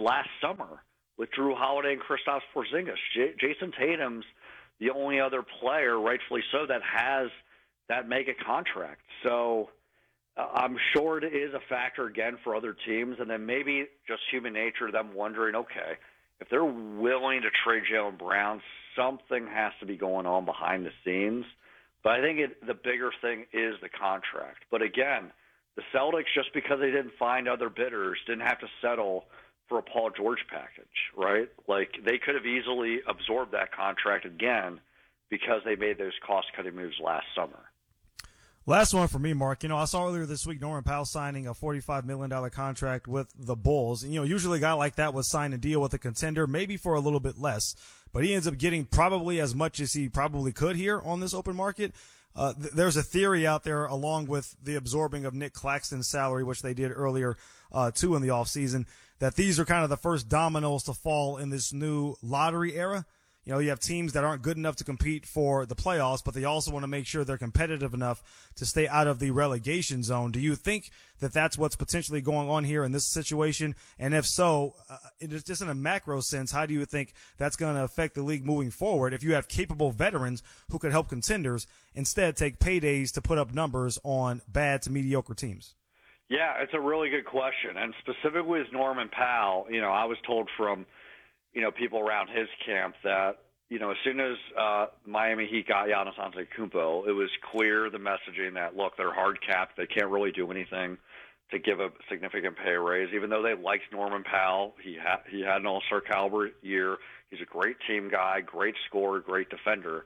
last summer with Drew Holiday and Kristaps Porzingis. Jason Tatum's the only other player, rightfully so, that has that mega contract. So I'm sure it is a factor again for other teams, and then maybe just human nature, them wondering, okay, if they're willing to trade Jaylen Brown, something has to be going on behind the scenes. But I think the bigger thing is the contract. But again, the Celtics, just because they didn't find other bidders, didn't have to settle for a Paul George package, right? Like, they could have easily absorbed that contract again because they made those cost-cutting moves last summer. Last one for me, Mark. I saw earlier this week Norman Powell signing a $45 million contract with the Bulls. Usually a guy like that would sign a deal with a contender, maybe for a little bit less. But he ends up getting probably as much as he probably could here on this open market. There's a theory out there, along with the absorbing of Nick Claxton's salary, which they did earlier, too, in the offseason, that these are kind of the first dominoes to fall in this new lottery era. You have teams that aren't good enough to compete for the playoffs, but they also want to make sure they're competitive enough to stay out of the relegation zone. Do you think that that's what's potentially going on here in this situation? And if so, just in a macro sense, how do you think that's going to affect the league moving forward if you have capable veterans who could help contenders instead take paydays to put up numbers on bad to mediocre teams? Yeah, it's a really good question. And specifically with Norman Powell, I was told from people around his camp that, as soon as Miami Heat got Giannis Antetokounmpo, it was clear the messaging that, look, they're hard capped. They can't really do anything to give a significant pay raise, even though they liked Norman Powell. He had an all-star caliber year. He's a great team guy, great scorer, great defender.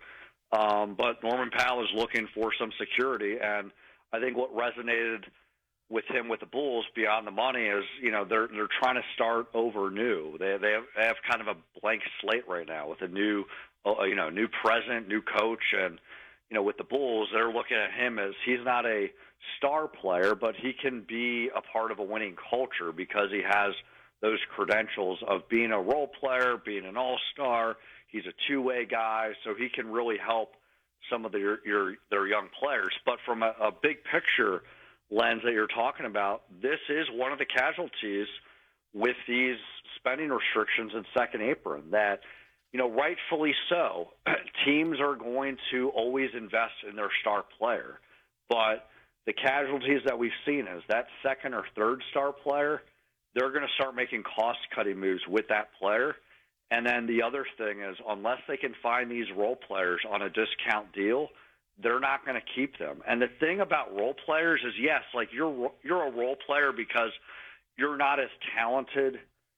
But Norman Powell is looking for some security, and I think what resonated with him with the Bulls beyond the money is, they're trying to start over new. They have kind of a blank slate right now with a new president, new coach, and with the Bulls, they're looking at him as he's not a star player, but he can be a part of a winning culture because he has those credentials of being a role player, being an all-star. He's a two-way guy, so he can really help some of their young players. But from a big picture lens that you're talking about, this is one of the casualties with these spending restrictions in second apron that, rightfully so, teams are going to always invest in their star player. But the casualties that we've seen is that second or third star player, they're going to start making cost-cutting moves with that player. And then the other thing is, unless they can find these role players on a discount deal, they're not going to keep them. And the thing about role players is, yes, like you're a role player because you're not as talented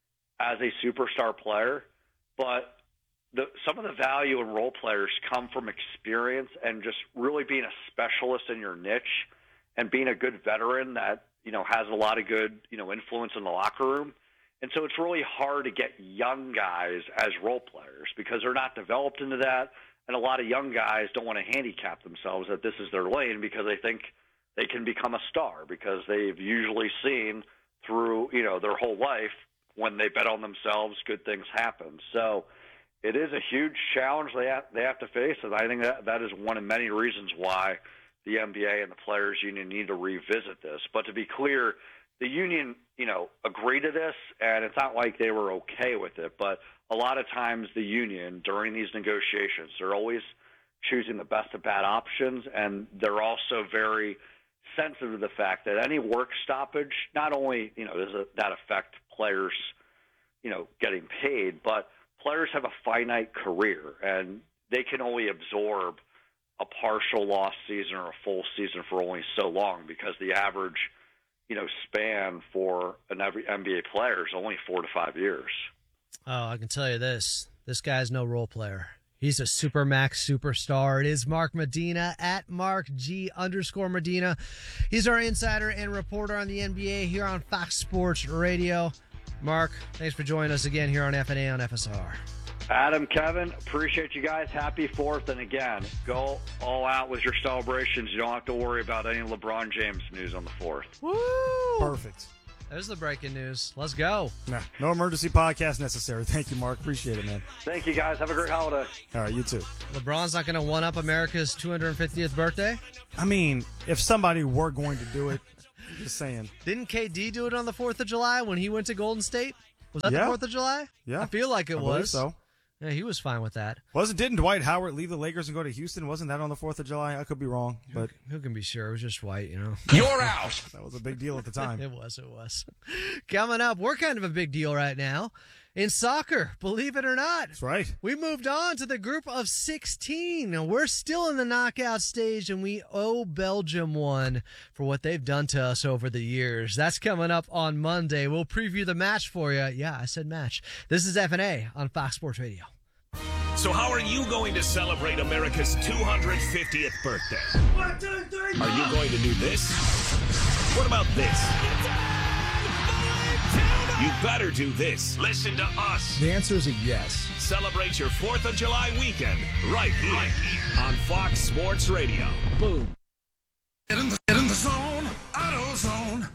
as a superstar player, but some of the value in role players come from experience and just really being a specialist in your niche and being a good veteran that, has a lot of good, influence in the locker room. And so it's really hard to get young guys as role players because they're not developed into that. And a lot of young guys don't want to handicap themselves that this is their lane because they think they can become a star because they've usually seen through, their whole life when they bet on themselves, good things happen. So it is a huge challenge they have to face, and I think that is one of many reasons why the NBA and the Players Union need to revisit this. But to be clear, the union, agreed to this, and it's not like they were okay with it, but a lot of times the union, during these negotiations, they're always choosing the best of bad options, and they're also very sensitive to the fact that any work stoppage, not only, does that affect players, getting paid, but players have a finite career, and they can only absorb a partial lost season or a full season for only so long because the average span for an NBA player is only 4 to 5 years. Oh, I can tell you this. This guy's no role player. He's a Supermax superstar. It is Mark Medina at @MarkG_Medina. He's our insider and reporter on the NBA here on Fox Sports Radio. Mark, thanks for joining us again here on FNA on FSR. Adam, Kevin, appreciate you guys. Happy 4th. And again, go all out with your celebrations. You don't have to worry about any LeBron James news on the 4th. Woo! Perfect. There's the breaking news. Let's go. No emergency podcast necessary. Thank you, Mark. Appreciate it, man. Thank you, guys. Have a great holiday. All right, you too. LeBron's not going to one-up America's 250th birthday? I mean, if somebody were going to do it, I'm just saying. Didn't KD do it on the 4th of July when he went to Golden State? Was that the 4th of July? Yeah. I feel like it was. So. Yeah, he was fine with that. Didn't Dwight Howard leave the Lakers and go to Houston? Wasn't that on the 4th of July? I could be wrong, but who can be sure? It was just Dwight, You're out. That was a big deal at the time. It was. Coming up, we're kind of a big deal right now in soccer, believe it or not. That's right. We moved on to the group of 16. We're still in the knockout stage, and we owe Belgium one for what they've done to us over the years. That's coming up on Monday. We'll preview the match for you. Yeah, I said match. This is F&A on Fox Sports Radio. So how are you going to celebrate America's 250th birthday? 1, 2, 3. Are you going to do this? What about this? You better do this. Listen to us. The answer is a yes. Celebrate your 4th of July weekend right here on Fox Sports Radio. Boom. Get in the zone, AutoZone.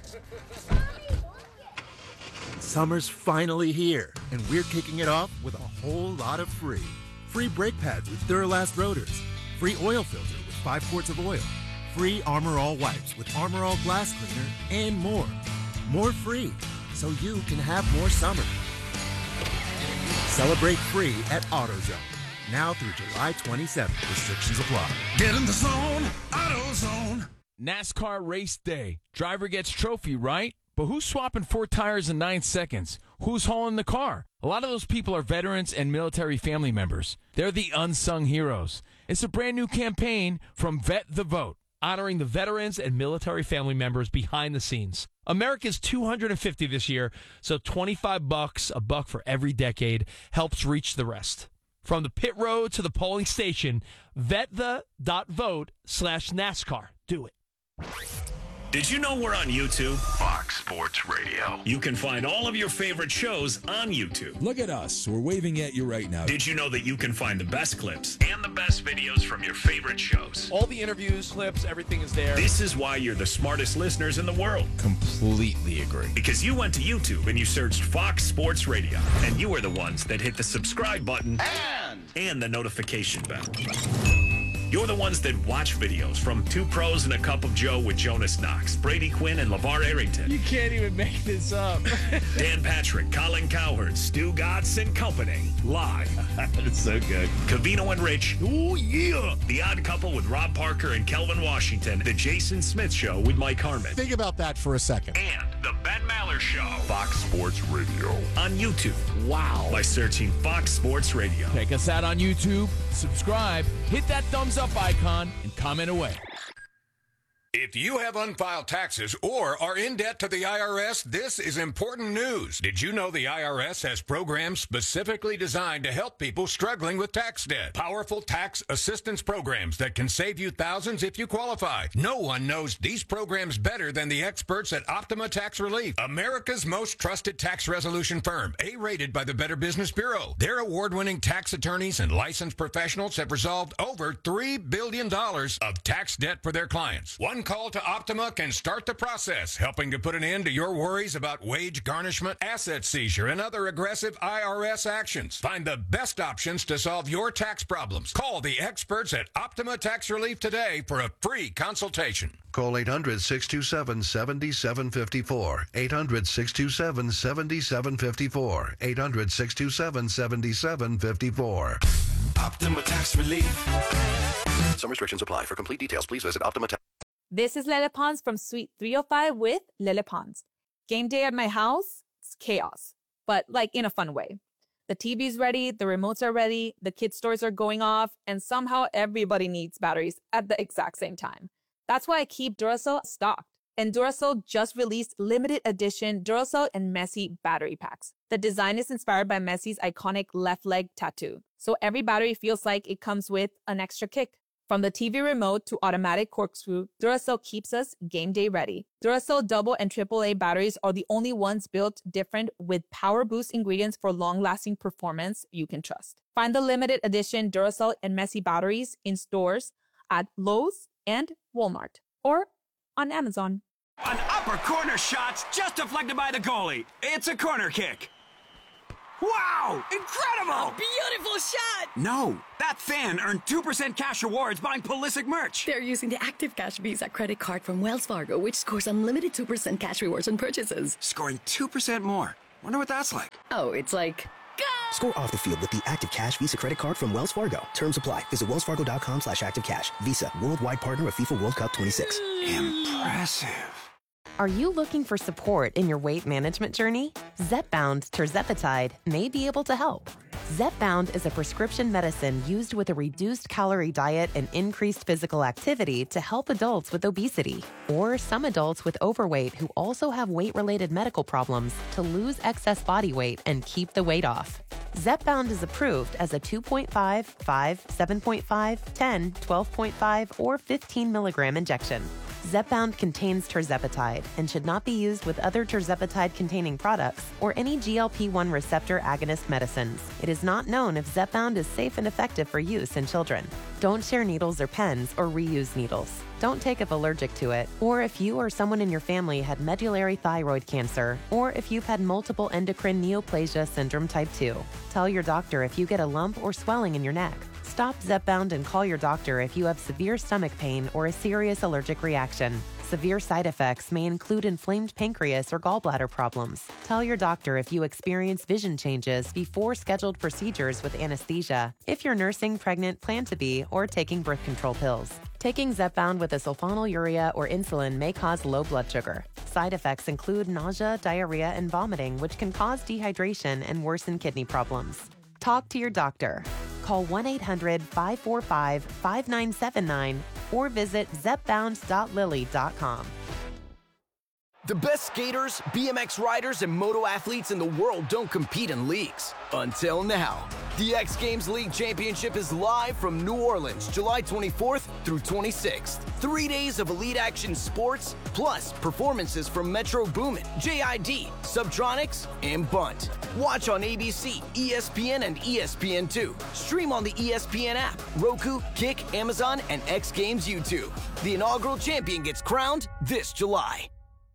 Summer's finally here, and we're kicking it off with a whole lot of free. Free brake pads with Duralast rotors. Free oil filter with 5 quarts of oil. Free Armor All wipes with Armor All glass cleaner, and more. More free, so you can have more summer. Celebrate free at AutoZone. Now through July 27th. Restrictions apply. Get in the zone, AutoZone. NASCAR race day. Driver gets trophy, right? But who's swapping 4 tires in 9 seconds? Who's hauling the car? A lot of those people are veterans and military family members. They're the unsung heroes. It's a brand new campaign from Vet the Vote, honoring the veterans and military family members behind the scenes. America's 250 this year, so $25, $1 for every decade, helps reach the rest. From the pit road to the polling station, vetthe.vote/NASCAR. Do it. Did you know we're on YouTube? Fox Sports Radio. You can find all of your favorite shows on YouTube. Look at us. We're waving at you right now. Did you know that you can find the best clips and the best videos from your favorite shows? All the interviews, clips, everything is there. This is why you're the smartest listeners in the world. Completely agree. Because you went to YouTube and you searched Fox Sports Radio, and you are the ones that hit the subscribe button and the notification bell. You're the ones that watch videos from Two Pros and a Cup of Joe with Jonas Knox, Brady Quinn, and LeVar Arrington. You can't even make this up. Dan Patrick, Colin Cowherd, Stu Gatz and Company. Live. That's so good. Covino and Rich. Ooh, yeah. The Odd Couple with Rob Parker and Kelvin Washington. The Jason Smith Show with Mike Harmon. Think about that for a second. And the Ben Maller Show. Fox Sports Radio. On YouTube. Wow. By searching Fox Sports Radio. Check us out on YouTube, subscribe, hit that thumbs up icon, and comment away. If you have unfiled taxes or are in debt to the IRS, this is important news. Did you know the IRS has programs specifically designed to help people struggling with tax debt? Powerful tax assistance programs that can save you thousands if you qualify. No one knows these programs better than the experts at Optima Tax Relief, America's most trusted tax resolution firm, A-rated by the Better Business Bureau. Their award-winning tax attorneys and licensed professionals have resolved over $3 billion of tax debt for their clients. One call to Optima can start the process, helping to put an end to your worries about wage garnishment, asset seizure, and other aggressive IRS actions. Find the best options to solve your tax problems. Call the experts at Optima Tax Relief today for a free consultation. Call 800-627-7754. 800-627-7754. 800-627-7754. Optima Tax Relief. Some restrictions apply. For complete details, please visit Optima Tax. This is Lele Pons from Suite 305 with Lele Pons. Game day at my house, it's chaos, but like in a fun way. The TV's ready, the remotes are ready, the kids' toys are going off, and somehow everybody needs batteries at the exact same time. That's why I keep Duracell stocked. And Duracell just released limited edition Duracell and Messi battery packs. The design is inspired by Messi's iconic left leg tattoo, so every battery feels like it comes with an extra kick. From the TV remote to automatic corkscrew, Duracell keeps us game day ready. Duracell double and AAA batteries are the only ones built different with power boost ingredients for long-lasting performance you can trust. Find the limited edition Duracell and Messi batteries in stores at Lowe's and Walmart or on Amazon. An upper corner shot's just deflected by the goalie. It's a corner kick. Wow! Incredible! A beautiful shot! No, that fan earned 2% cash rewards buying Pulisic merch. They're using the Active Cash Visa credit card from Wells Fargo, which scores unlimited 2% cash rewards on purchases. Scoring 2% more. Wonder what that's like. Oh, it's like... Score off the field with the Active Cash Visa credit card from Wells Fargo. Terms apply. Visit wellsfargo.com/activecash. Visa, worldwide partner of FIFA World Cup 26. Impressive. Are you looking for support in your weight management journey? Zepbound tirzepatide may be able to help. Zepbound is a prescription medicine used with a reduced calorie diet and increased physical activity to help adults with obesity or some adults with overweight who also have weight-related medical problems to lose excess body weight and keep the weight off. Zepbound is approved as a 2.5, 5, 7.5, 10, 12.5, or 15 milligram injection. Zepbound contains tirzepatide and should not be used with other tirzepatide-containing products or any GLP-1 receptor agonist medicines. It is not known if Zepbound is safe and effective for use in children. Don't share needles or pens or reuse needles. Don't take if allergic to it, or if you or someone in your family had medullary thyroid cancer, or if you've had multiple endocrine neoplasia syndrome type 2. Tell your doctor if you get a lump or swelling in your neck. Stop Zepbound and call your doctor if you have severe stomach pain or a serious allergic reaction. Severe side effects may include inflamed pancreas or gallbladder problems. Tell your doctor if you experience vision changes before scheduled procedures with anesthesia, if you're nursing, pregnant, plan to be, or taking birth control pills. Taking Zepbound with a sulfonylurea or insulin may cause low blood sugar. Side effects include nausea, diarrhea, and vomiting, which can cause dehydration and worsen kidney problems. Talk to your doctor. Call 1-800-545-5979 or visit zepbound.lilly.com. The best skaters, BMX riders, and moto athletes in the world don't compete in leagues. Until now. The X Games League Championship is live from New Orleans, July 24th through 26th. 3 days of elite action sports, plus performances from Metro Boomin, JID, Subtronics, and Bunt. Watch on ABC, ESPN, and ESPN2. Stream on the ESPN app, Roku, Kick, Amazon, and X Games YouTube. The inaugural champion gets crowned this July.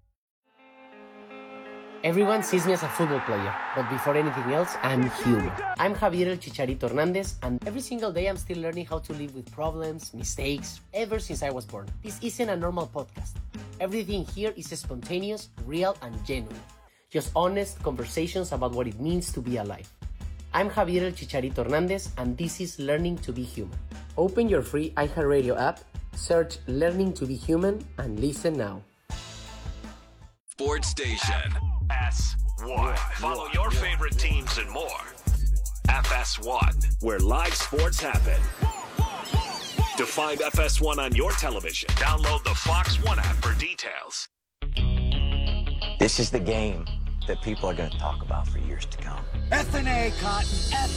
Everyone sees me as a football player, but before anything else, I'm human. I'm Javier El Chicharito Hernandez, and every single day I'm still learning how to live with problems, mistakes, ever since I was born. This isn't a normal podcast. Everything here is spontaneous, real, and genuine. Just honest conversations about what it means to be alive. I'm Javier El Chicharito Hernandez, and this is Learning to be Human. Open your free iHeartRadio app, search Learning to be Human, and listen now. Sports Station. FS1. Follow your favorite teams and more. FS1, where live sports happen. To find FS1 on your television, download the Fox One app for details. This is the game that people are going to talk about for years to come. F&A, Cotton.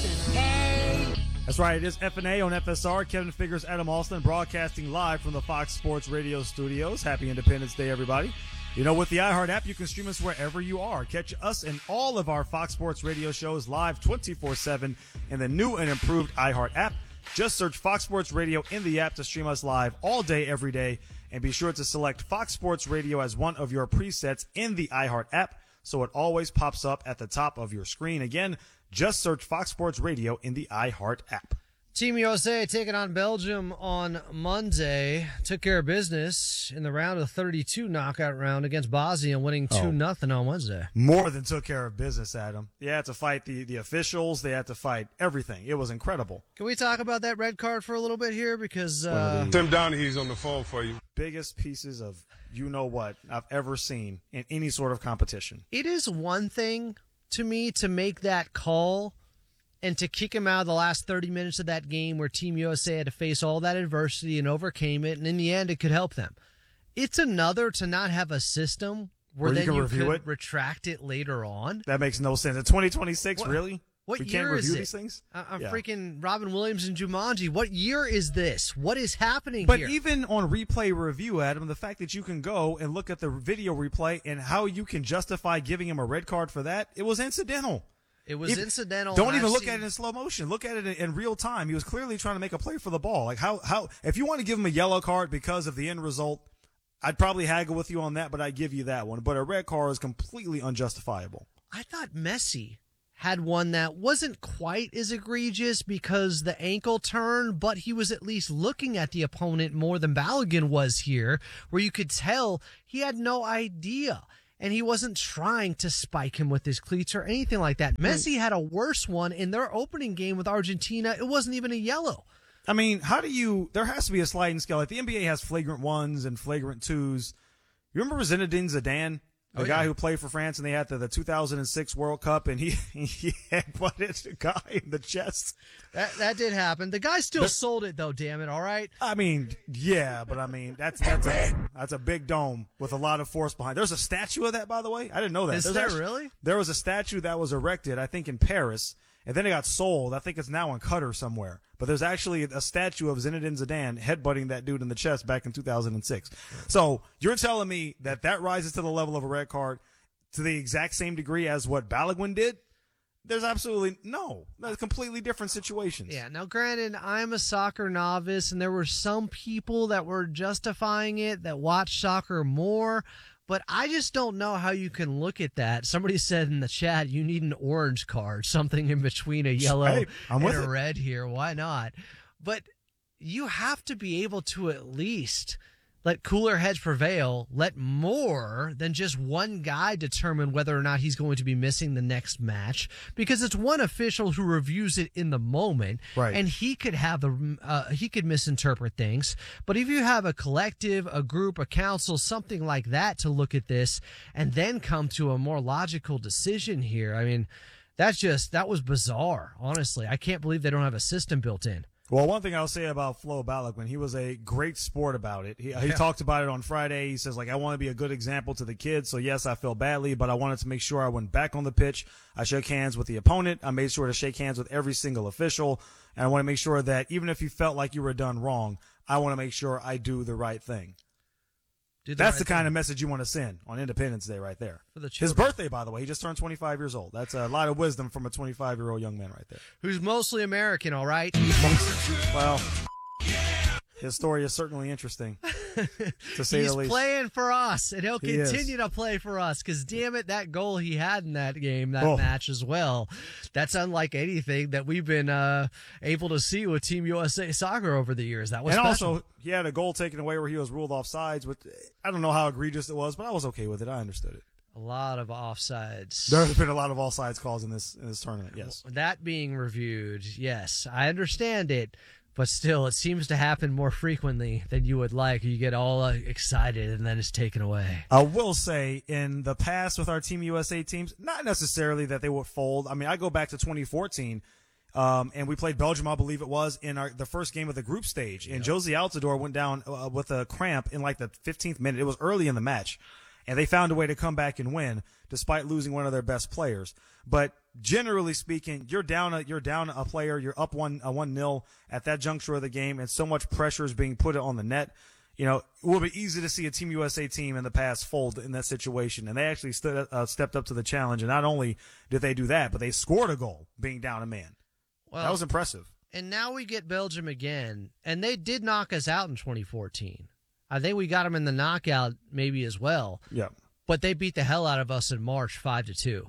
F&A. That's right. It is F&A on FSR. Kevin Figures, Adam Alston, broadcasting live from the Fox Sports Radio studios. Happy Independence Day, everybody. You know, with the iHeart app, you can stream us wherever you are. Catch us and all of our Fox Sports Radio shows live 24/7 in the new and improved iHeart app. Just search Fox Sports Radio in the app to stream us live all day, every day. And be sure to select Fox Sports Radio as one of your presets in the iHeart app so it always pops up at the top of your screen. Again, just search Fox Sports Radio in the iHeart app. Team USA taking on Belgium on Monday. Took care of business in the round of 32 knockout round against Bosnia, winning 2-0 on Wednesday. More than took care of business, Adam. They had to fight the officials. They had to fight everything. It was incredible. Can we talk about that red card for a little bit here? Because Tim Donaghy's on the phone for you. Biggest pieces of you-know-what I've ever seen in any sort of competition. It is one thing to me to make that call and to kick him out of the last 30 minutes of that game where Team USA had to face all that adversity and overcame it, and in the end, it could help them. It's another to not have a system where then you could retract it later on. That makes no sense. In 2026, really? What we year can't review is it? These things? I'm freaking Robin Williams and Jumanji. What year is this? What is happening But here? even on replay review, Adam, the fact that you can go and look at the video replay and how you can justify giving him a red card for that, it was incidental. It was incidental. Don't even look at it in slow motion. Look at it in real time. He was clearly trying to make a play for the ball. Like how if you want to give him a yellow card because of the end result, I'd probably haggle with you on that, but I'd give you that one. But a red card is completely unjustifiable. I thought Messi had one that wasn't quite as egregious because the ankle turn, but he was at least looking at the opponent more than Balogun was here, where you could tell he had no idea. and he wasn't trying to spike him with his cleats or anything like that. Messi had a worse one in their opening game with Argentina. It wasn't even a yellow. I mean, there has to be a sliding scale. Like the NBA has flagrant ones and flagrant twos. You remember Zinedine Zidane? The guy who played for France, and they had the 2006 World Cup, and he headbutted a guy in the chest. That did happen. The guy still sold it, though, damn it, all right? I mean, yeah, but I mean, that's a big dome with a lot of force behind. There's a statue of that, by the way. I didn't know that. Is there really? There was a statue that was erected, I think, in Paris, and then it got sold. I think it's now in Qatar somewhere. But there's actually a statue of Zinedine Zidane headbutting that dude in the chest back in 2006. So you're telling me that rises to the level of a red card to the exact same degree as what Balogun did? There's absolutely no. That's completely different situations. Yeah, now granted, I'm a soccer novice, and there were some people that were justifying it that watch soccer more, but I just don't know how you can look at that. Somebody said in the chat, you need an orange card, something in between a yellow and a red here. Why not? But you have to be able to at least let cooler heads prevail, let more than just one guy determine whether or not he's going to be missing the next match, because it's one official who reviews it in the moment, right? And he could have he could misinterpret things. But if you have a collective, a group, a council, something like that to look at this and then come to a more logical decision here, I mean, that was bizarre. Honestly, I can't believe they don't have a system built in. Well, one thing I'll say about Flo Balogun, he was a great sport about it. He talked about it on Friday. He says, I want to be a good example to the kids. So, yes, I feel badly, but I wanted to make sure I went back on the pitch. I shook hands with the opponent. I made sure to shake hands with every single official. And I want to make sure that even if you felt like you were done wrong, I want to make sure I do the right thing. That's the kind of message you want to send on Independence Day right there. For the His birthday, by the way. He just turned 25 years old. That's a lot of wisdom from a 25-year-old young man right there. Who's mostly American, all right? Well, his story is certainly interesting, to say the least. He's playing for us, and he'll continue to play for us, because, damn it, that goal he had in that game, match as well, that's unlike anything that we've been able to see with Team USA Soccer over the years. That was special. Also, he had a goal taken away where he was ruled offsides. I don't know how egregious it was, but I was okay with it. I understood it. A lot of offsides. There's been a lot of offsides calls in this tournament, yes. That being reviewed, yes, I understand it. But still, it seems to happen more frequently than you would like. You get all excited, and then it's taken away. I will say, in the past with our Team USA teams, not necessarily that they would fold. I mean, I go back to 2014, and we played Belgium, I believe it was, in the first game of the group stage. And Josie Altidore went down with a cramp in like the 15th minute. It was early in the match. And they found a way to come back and win, despite losing one of their best players. But generally speaking, you're down a player, you're up 1-0 at that juncture of the game, and so much pressure is being put on the net. You know, it will be easy to see a Team USA team in the past fold in that situation, and they actually stepped up to the challenge. And not only did they do that, but they scored a goal being down a man. Well, that was impressive. And now we get Belgium again, and they did knock us out in 2014. I think we got them in the knockout maybe as well. Yeah. But they beat the hell out of us in March 5-2.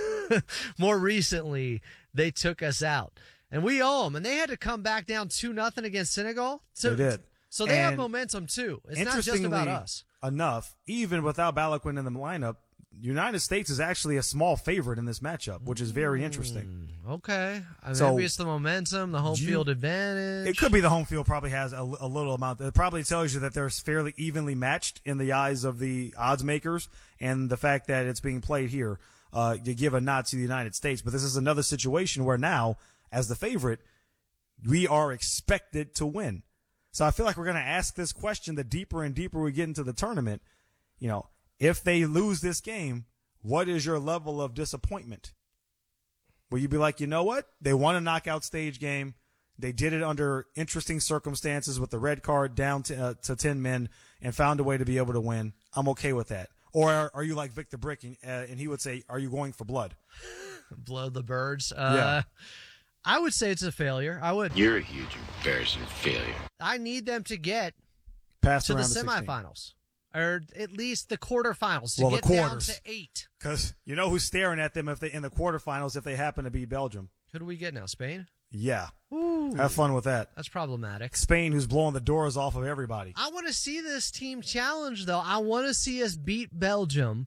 More recently, they took us out. And we owe them. And they had to come back down 2-0 against Senegal. They did. So they have momentum, too. It's not just about us. Enough, even without Balogun in the lineup, United States is actually a small favorite in this matchup, which is very interesting. Okay. Maybe it's the momentum, the home field advantage. It could be the home field probably has a little amount. It probably tells you that they're fairly evenly matched in the eyes of the odds makers, and the fact that it's being played here, you give a nod to the United States. But this is another situation where now, as the favorite, we are expected to win. So I feel like we're going to ask this question the deeper and deeper we get into the tournament. You know, if they lose this game, what is your level of disappointment? Will you be like, you know what? They won a knockout stage game. They did it under interesting circumstances with the red card down to 10 men and found a way to be able to win. I'm okay with that. Or are you like Victor Brick and he would say, are you going for blood? Blood the birds. Yeah. I would say it's a failure. I would. You're a huge embarrassing failure. I need them to get past to the 16. semifinals. Or at least the quarterfinals to get down to 8. Because you know who's staring at them if they in the quarterfinals if they happen to beat Belgium. Who do we get now? Spain? Yeah. Ooh. Have fun with that. That's problematic. Spain, who's blowing the doors off of everybody. I want to see this team challenge, though. I want to see us beat Belgium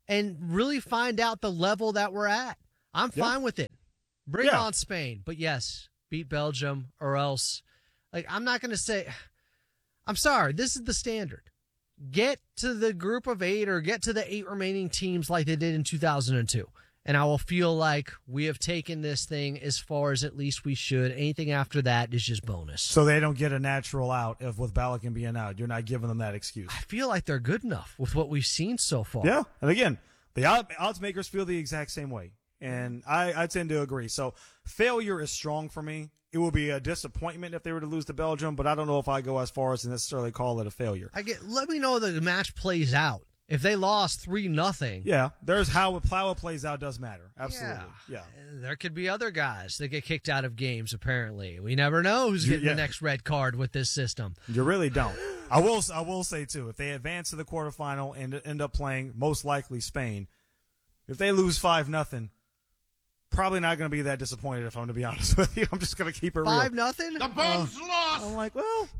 and really find out the level that we're at. I'm fine with it. Bring on Spain. But yes, beat Belgium or else. Like, I'm not going to say, I'm sorry, this is the standard. Get to the group of 8 or get to the 8 remaining teams like they did in 2002. And I will feel like we have taken this thing as far as at least we should. Anything after that is just bonus. So they don't get a natural out with Balogun being out. You're not giving them that excuse. I feel like they're good enough with what we've seen so far. Yeah. And again, the odds makers feel the exact same way. And I tend to agree. So failure is strong for me. It would be a disappointment if they were to lose to Belgium, but I don't know if I go as far as to necessarily call it a failure. Let me know that the match plays out. If they lost 3-0. Yeah, there's how it plays out does matter. Absolutely. Yeah. There could be other guys that get kicked out of games, apparently. We never know who's getting the next red card with this system. You really don't. I will say, too, if they advance to the quarterfinal and end up playing, most likely, Spain, if they lose 5-0, probably not going to be that disappointed, if I'm going to be honest with you. I'm just going to keep it real. 5-0? The Bones lost! I'm like, well.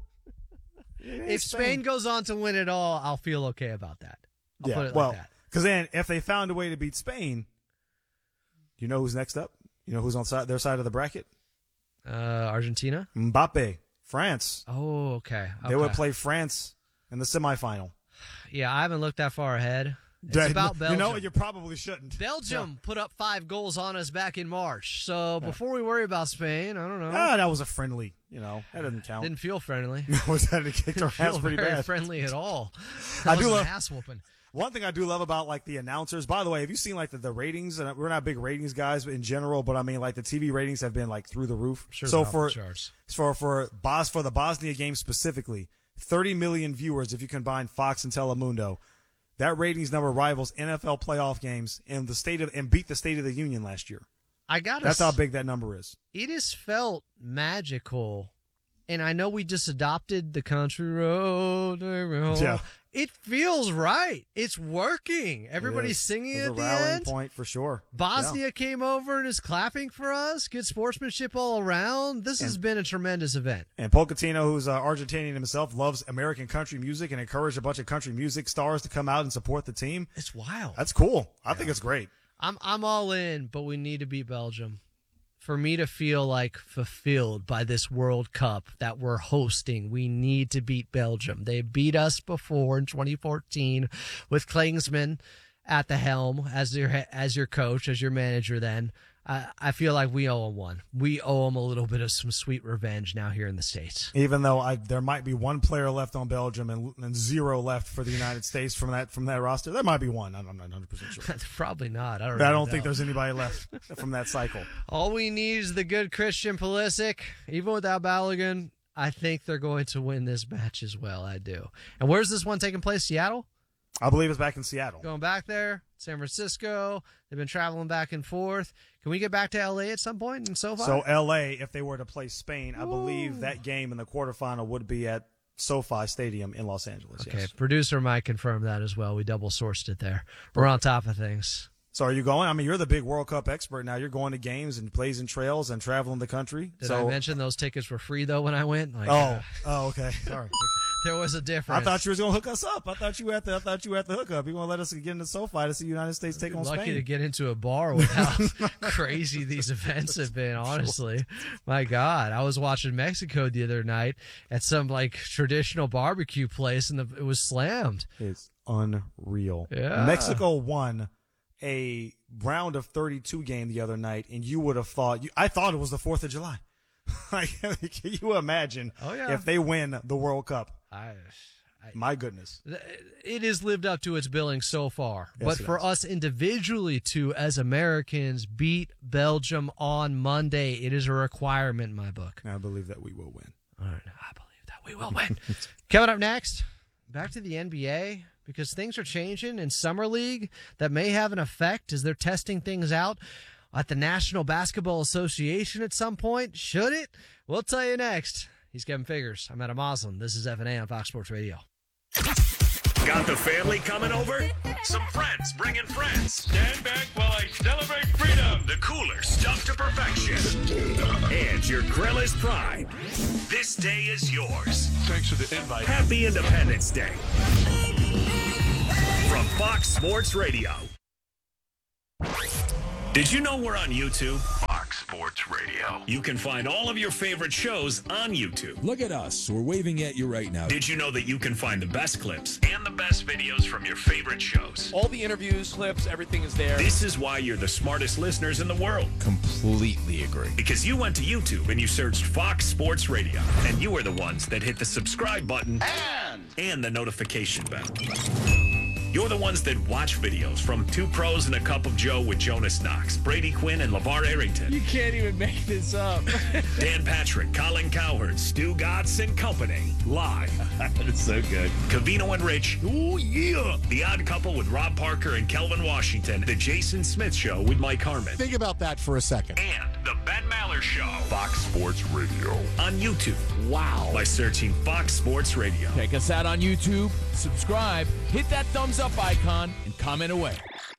If Spain goes on to win it all, I'll feel okay about that. I'll put it like that. Because then if they found a way to beat Spain, you know who's next up? You know who's on their side of the bracket? Argentina? Mbappe. France. Oh, okay. They would play France in the semifinal. Yeah, I haven't looked that far ahead. It's about Belgium. You know what? You probably shouldn't. Belgium put up 5 goals on us back in March. So before we worry about Spain, I don't know. That was a friendly. That doesn't count. Didn't feel friendly. That kicked our ass pretty bad. Friendly at all. I do love an ass whooping. One thing I do love about like the announcers. By the way, have you seen like the ratings? And we're not big ratings guys in general, but I mean like the TV ratings have been like through the roof. Sure. So for the Bosnia game specifically, 30 million viewers if you combine Fox and Telemundo. That ratings number rivals NFL playoff games and beat the State of the Union last year. That's how big that number is. It has felt magical, and I know we just adopted the country road. Yeah. It feels right. It's working. Everybody's singing at the rallying end. Point for sure. Bosnia came over and is clapping for us. Good sportsmanship all around. This has been a tremendous event. And Pochettino, who's Argentinian himself, loves American country music and encouraged a bunch of country music stars to come out and support the team. It's wild. That's cool. I think it's great. I'm all in, but we need to beat Belgium. For me to feel like fulfilled by this World Cup that we're hosting, we need to beat Belgium. They beat us before in 2014 with Klinsmann at the helm as your coach, as your manager then. I feel like we owe them one. We owe them a little bit of some sweet revenge now here in the States. Even though there might be one player left on Belgium and 0 left for the United States from that roster. There might be one. I'm not 100% sure. Probably not. I don't think there's anybody left from that cycle. All we need is the good Christian Pulisic. Even without Balogun, I think they're going to win this match as well. I do. And where's this one taking place? Seattle? I believe it's back in Seattle. Going back there, San Francisco. They've been traveling back and forth. Can we get back to L.A. at some point in SoFi? So L.A., if they were to play Spain, I believe that game in the quarterfinal would be at SoFi Stadium in Los Angeles. Okay, yes. Producer might confirm that as well. We double-sourced it there. We're on top of things. So are you going? I mean, you're the big World Cup expert now. You're going to games and blazing trails and traveling the country. Did I mention those tickets were free, though, when I went? Okay. Sorry. There was a difference. I thought you were going to hook us up. I thought you were at the hookup. You want to let us get into SoFi to see the United States take on Spain. Lucky to get into a bar with how crazy these events have been, honestly. My God. I was watching Mexico the other night at some traditional barbecue place, and it was slammed. It's unreal. Yeah. Mexico won a round of 32 game the other night, and you would have thought I thought it was the 4th of July. Can you imagine if they win the World Cup? My goodness. It has lived up to its billing so far. Yes, but for us individually to, as Americans, beat Belgium on Monday, it is a requirement in my book. I believe that we will win. All right, I believe that we will win. Coming up next, back to the NBA. Because things are changing in Summer League that may have an effect as they're testing things out at the National Basketball Association at some point. Should it? We'll tell you next. He's Kevin Figures. I'm Adam Moslem. This is F&A on Fox Sports Radio. Got the family coming over? Some friends bringing friends. Stand back while I celebrate freedom. The cooler stuff to perfection. And your grill is primed. This day is yours. Thanks for the invite. Happy Independence Day. From Fox Sports Radio. Did you know we're on YouTube? Fox Sports Radio. You can find all of your favorite shows on YouTube. Look at us. We're waving at you right now. Did you know that you can find the best clips and the best videos from your favorite shows? All the interviews, clips, everything is there. This is why you're the smartest listeners in the world. Completely agree. Because you went to YouTube and you searched Fox Sports Radio. And you are the ones that hit the subscribe button and the notification bell. You're the ones that watch videos from Two Pros and a Cup of Joe with Jonas Knox, Brady Quinn, and LeVar Arrington. You can't even make this up. Dan Patrick, Colin Cowherd, Stu Gatz and Company. Live. It's so good. Covino and Rich. Oh, yeah. The Odd Couple with Rob Parker and Kelvin Washington. The Jason Smith Show with Mike Harmon. Think about that for a second. And the Ben Maller Show. Fox Sports Radio. On YouTube. Wow. By searching Fox Sports Radio. Check us out on YouTube. Subscribe. Hit that thumbs up icon and comment away.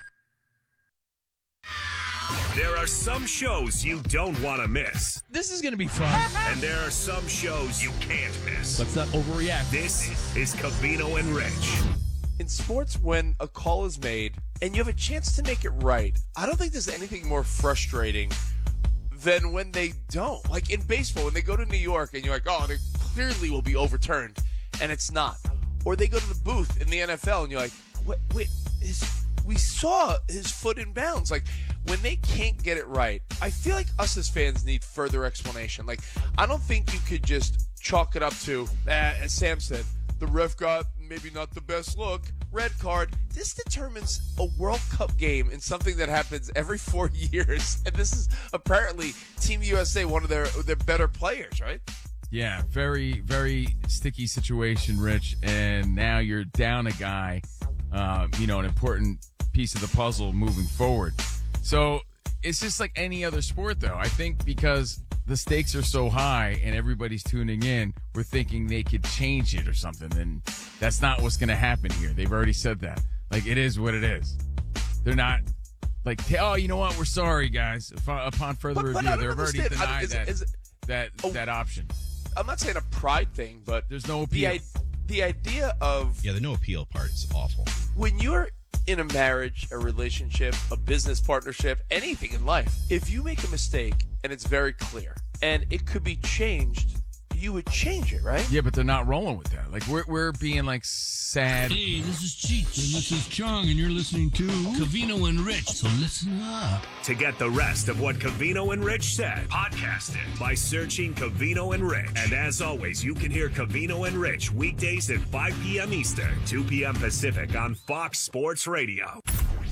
There are some shows you don't want to miss. This is going to be fun. And there are some shows you can't miss. Let's not overreact. This is Covino and Rich. In sports, when a call is made and you have a chance to make it right, I don't think there's anything more frustrating than when they don't. Like in baseball, when they go to New York and you're like, oh, they clearly will be overturned, and it's not. Or they go to the booth in the NFL and you're like, wait, we saw his foot in bounds. Like, when they can't get it right, I feel like us as fans need further explanation. Like, I don't think you could just chalk it up to, as Sam said, the ref got maybe not the best look, red card. This determines a World Cup game in something that happens every 4 years. And this is apparently Team USA, one of their better players, right? Yeah, very, very sticky situation, Rich. And now you're down a guy, an important piece of the puzzle moving forward. So it's just like any other sport, though. I think because the stakes are so high and everybody's tuning in, we're thinking they could change it or something. And that's not what's going to happen here. They've already said that. Like, it is what it is. They're not like, oh, you know what? We're sorry, guys. Upon further review, they've already denied that option. I'm not saying a pride thing, but there's no appeal. The idea of... Yeah, the no appeal part is awful. When you're in a marriage, a relationship, a business partnership, anything in life, if you make a mistake and it's very clear and it could be changed, you would change it, right? Yeah, but they're not rolling with that. Like, we're being, like, sad. Hey, this is Cheech, and this is Chong, and you're listening to Covino and Rich, so listen up. To get the rest of what Covino and Rich said, podcast it by searching Covino and Rich. And as always, you can hear Covino and Rich weekdays at 5 p.m. Eastern, 2 p.m. Pacific on Fox Sports Radio.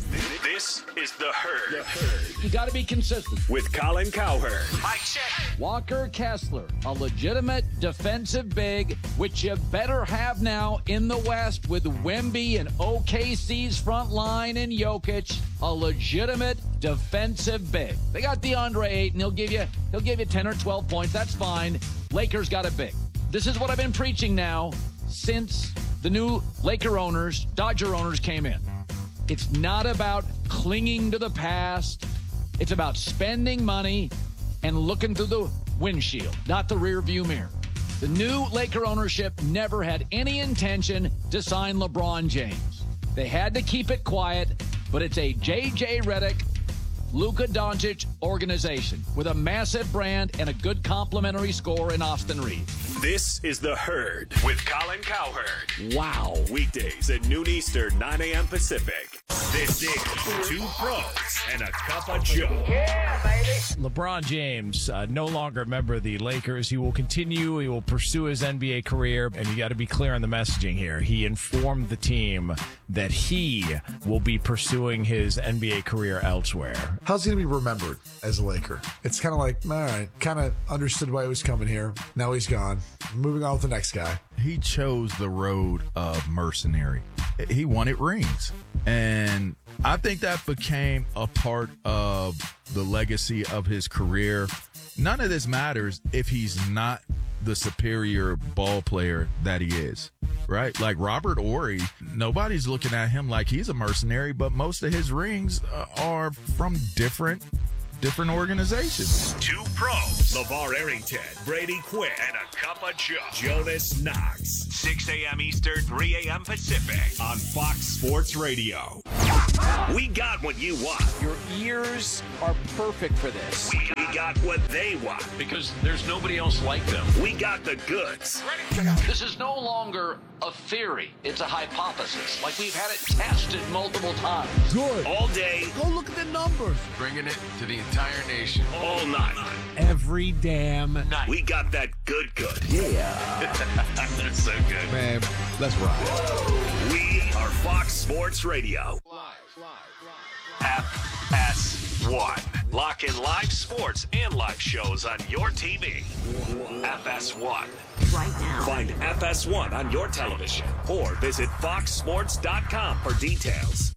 This is The Herd. You got to be consistent. With Colin Cowherd. Mike check. Walker Kessler, a legitimate defensive big, which you better have now in the West with Wemby and OKC's front line and Jokic, a legitimate defensive big. They got DeAndre Ayton. He'll give you 10 or 12 points. That's fine. Lakers got a big. This is what I've been preaching now since the new Dodger owners came in. It's not about clinging to the past. It's about spending money and looking through the windshield, not the rear view mirror. The new Laker ownership never had any intention to sign LeBron James. They had to keep it quiet, but it's a J.J. Redick, Luka Doncic organization with a massive brand and a good complimentary score in Austin Reeves. This is The Herd with Colin Cowherd. Wow. Weekdays at noon Eastern, 9 a.m. Pacific. This is Two Pros and a Cup of Joe. Yeah, baby. LeBron James, no longer a member of the Lakers. He will continue. He will pursue his NBA career. And you got to be clear on the messaging here. He informed the team that he will be pursuing his NBA career elsewhere. How's he going to be remembered as a Laker? It's kind of like, all right, kind of understood why he was coming here. Now he's gone. Moving on with the next guy. He chose the road of mercenary. He wanted rings. And I think that became a part of the legacy of his career. None of this matters if he's not the superior ball player that he is, right? Like Robert Horry, nobody's looking at him like he's a mercenary, but most of his rings are from different organizations. Two Pros, LeVar Arrington, Brady Quinn, and a Cup of Joe, Jonas Knox. 6 a.m. Eastern, 3 a.m. Pacific on Fox Sports Radio. We got what you want. Your ears are perfect for this. We got what they want. Because there's nobody else like them. We got the goods. This is no longer a theory. It's a hypothesis. Like we've had it tested multiple times. Good. All day. Go look at the numbers. Bringing it to the entire nation. All night. Every damn night. We got that good. Yeah. That's so good. Man, let's ride. We are Fox Sports Radio. FS1. Lock in live sports and live shows on your TV. FS1. Right now. Find FS1 on your television or visit foxsports.com for details.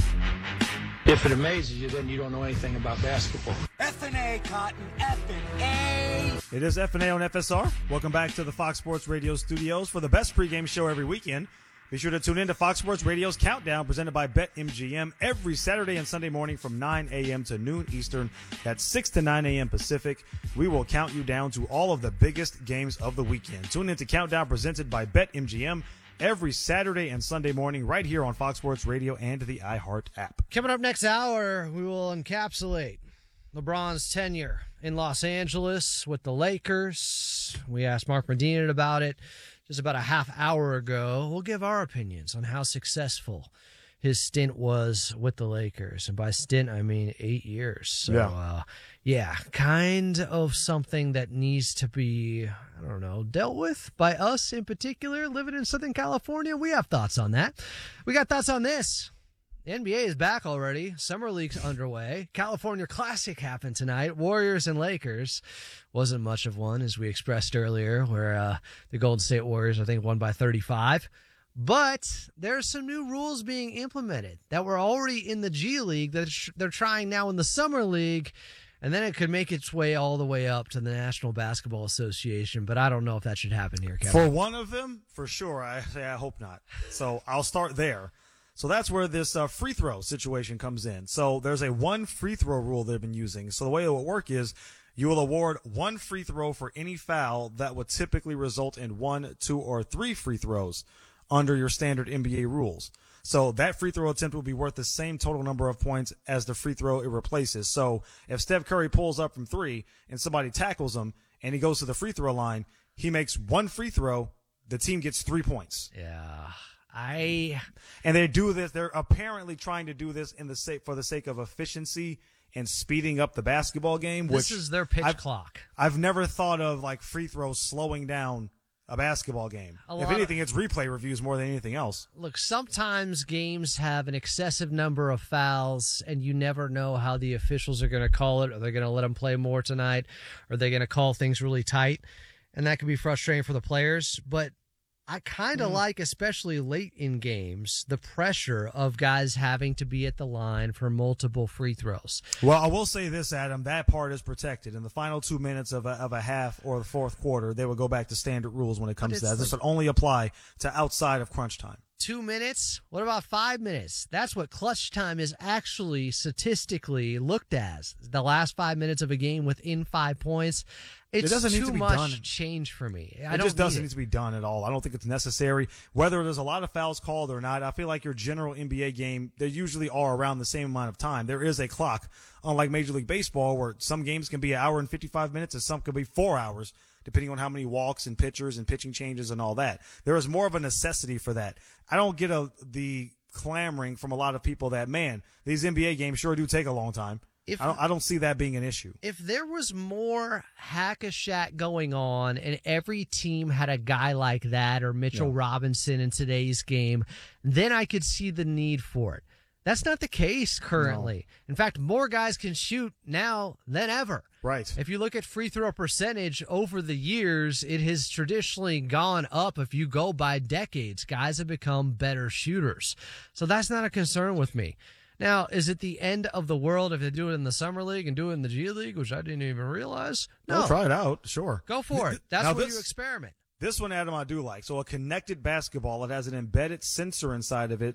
If it amazes you, then you don't know anything about basketball. F&A, Cotton. F&A. It is F&A on FSR. Welcome back to the Fox Sports Radio studios for the best pregame show every weekend. Be sure to tune in to Fox Sports Radio's Countdown presented by BetMGM every Saturday and Sunday morning from 9 a.m. to noon Eastern. That's 6 to 9 a.m. Pacific. We will count you down to all of the biggest games of the weekend. Tune in to Countdown presented by BetMGM every Saturday and Sunday morning right here on Fox Sports Radio and the iHeart app. Coming up next hour, we will encapsulate LeBron's tenure in Los Angeles with the Lakers. We asked Mark Medina about it just about a half hour ago. We'll give our opinions on how successful his stint was with the Lakers. And by stint, I mean 8 years. So, yeah, kind of something that needs to be, I don't know, dealt with by us in particular, living in Southern California. We have thoughts on that. We got thoughts on this. The NBA is back already. Summer League's underway. California Classic happened tonight. Warriors and Lakers. Wasn't much of one, as we expressed earlier, where the Golden State Warriors, I think, won by 35. But there's some new rules being implemented that were already in the G League that they're trying now in the Summer League. And then it could make its way all the way up to the National Basketball Association. But I don't know if that should happen here, Kevin. For one of them, for sure. I hope not. So I'll start there. So that's where this free throw situation comes in. So there's a one free throw rule they've been using. So the way it will work is you will award one free throw for any foul that would typically result in 1, 2, or 3 free throws under your standard NBA rules. So that free throw attempt will be worth the same total number of points as the free throw it replaces. So if Steph Curry pulls up from 3 and somebody tackles him and he goes to the free throw line, he makes one free throw, the team gets 3 points. Yeah. And they do this. They're apparently trying to do this for the sake of efficiency and speeding up the basketball game. This is their pitch clock. I've never thought of like free throws slowing down a basketball game. If anything, it's replay reviews more than anything else. Look, sometimes games have an excessive number of fouls, and you never know how the officials are going to call it. Are they going to let them play more tonight? Are they going to call things really tight? And that can be frustrating for the players. But I kind of like, especially late in games, the pressure of guys having to be at the line for multiple free throws. Well, I will say this, Adam, that part is protected. In the final 2 minutes of a half or the fourth quarter, they will go back to standard rules when it comes to that. This would only apply to outside of crunch time. 2 minutes? What about 5 minutes? That's what clutch time is actually statistically looked as. The last 5 minutes of a game within 5 points. It doesn't need to be done. Change for me. It just doesn't need to be done at all. I don't think it's necessary. Whether there's a lot of fouls called or not, I feel like your general NBA game, they usually are around the same amount of time. There is a clock, unlike Major League Baseball, where some games can be 1 hour and 55 minutes and some could be 4 hours, depending on how many walks and pitchers and pitching changes and all that. There is more of a necessity for that. I don't get the clamoring from a lot of people that, man, these NBA games sure do take a long time. I don't see that being an issue. If there was more hack-a-shack going on and every team had a guy like that or Mitchell Robinson in today's game, then I could see the need for it. That's not the case currently. No. In fact, more guys can shoot now than ever. Right. If you look at free throw percentage over the years, it has traditionally gone up. If you go by decades, guys have become better shooters. So that's not a concern with me. Now, is it the end of the world if they do it in the Summer League and do it in the G League, which I didn't even realize? No. We'll try it out, sure. Go for it. That's where you experiment. This one, Adam, I do like. So a connected basketball, it has an embedded sensor inside of it,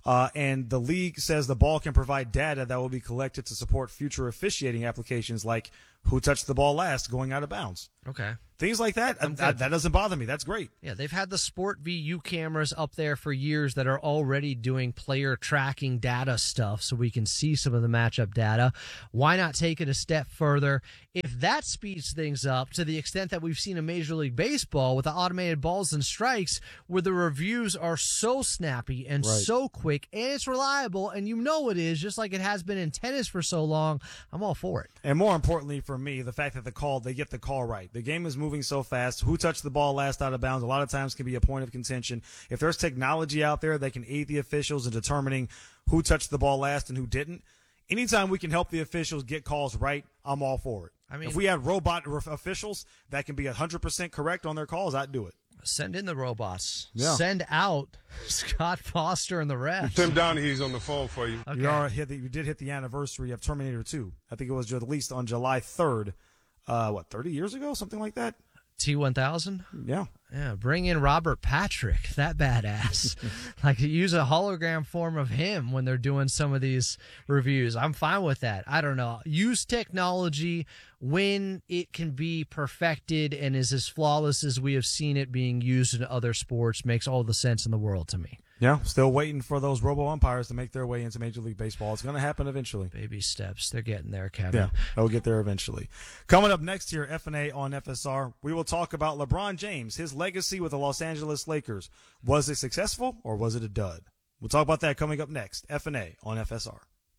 and the league says the ball can provide data that will be collected to support future officiating applications like who touched the ball last going out of bounds. Okay. Things like that, that doesn't bother me. That's great. Yeah, they've had the Sport VU cameras up there for years that are already doing player tracking data stuff so we can see some of the matchup data. Why not take it a step further? If that speeds things up to the extent that we've seen in Major League Baseball with the automated balls and strikes where the reviews are so snappy and so quick and it's reliable and you know it is, just like it has been in tennis for so long, I'm all for it. And more importantly for me, the fact that they get the call right. The game is moving so fast. Who touched the ball last out of bounds a lot of times can be a point of contention. If there's technology out there that can aid the officials in determining who touched the ball last and who didn't, anytime we can help the officials get calls right, I'm all for it. I mean, if we had robot officials that can be 100% correct on their calls, I'd do it. Send in the robots. Yeah. Send out Scott Foster and the refs. Tim Donaghy's on the phone for you. Okay. You did hit the anniversary of Terminator 2. I think it was released on July 3rd. 30 years ago? Something like that? T-1000? Yeah. Yeah, bring in Robert Patrick, that badass. Like, use a hologram form of him when they're doing some of these reviews. I'm fine with that. I don't know. Use technology when it can be perfected and is as flawless as we have seen it being used in other sports. Makes all the sense in the world to me. Yeah, still waiting for those robo-umpires to make their way into Major League Baseball. It's going to happen eventually. Baby steps. They're getting there, Kevin. Yeah, they'll get there eventually. Coming up next here, F&A on FSR, we will talk about LeBron James, his legacy with the Los Angeles Lakers. Was it successful or was it a dud? We'll talk about that coming up next. F&A on FSR.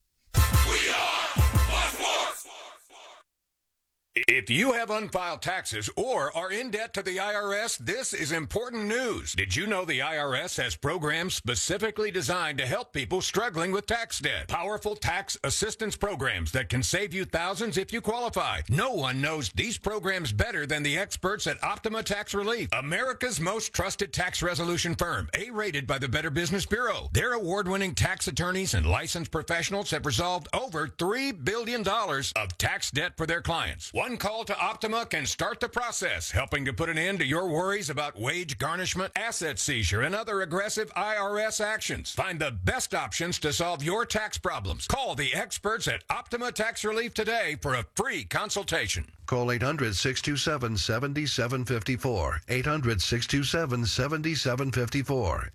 If you have unfiled taxes or are in debt to the IRS, this is important news. Did you know the IRS has programs specifically designed to help people struggling with tax debt? Powerful tax assistance programs that can save you thousands if you qualify. No one knows these programs better than the experts at Optima Tax Relief, America's most trusted tax resolution firm, A-rated by the Better Business Bureau. Their award-winning tax attorneys and licensed professionals have resolved over $3 billion of tax debt for their clients. One call to Optima can start the process, helping to put an end to your worries about wage garnishment, asset seizure, and other aggressive IRS actions. Find the best options to solve your tax problems. Call the experts at Optima Tax Relief today for a free consultation. Call 800-627-7754. 800-627-7754.